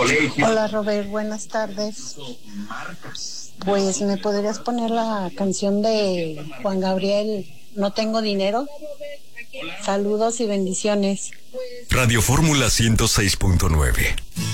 Hola Robert, buenas tardes. Pues me podrías poner la canción de Juan Gabriel, No tengo dinero. Saludos y bendiciones. Radio Fórmula 106.9.